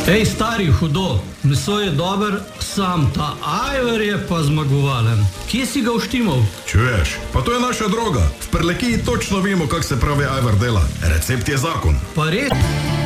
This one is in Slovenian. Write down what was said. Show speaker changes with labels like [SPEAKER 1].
[SPEAKER 1] Ej, stari, hudo, meso je dober, sam ta ajvar je pa zmagovalen. Kje si ga uštimal?
[SPEAKER 2] Čuješ, pa to je naša droga. V Prlekiji točno vemo, kako se pravi ajvar dela. Recept je zakon.
[SPEAKER 1] Pa res?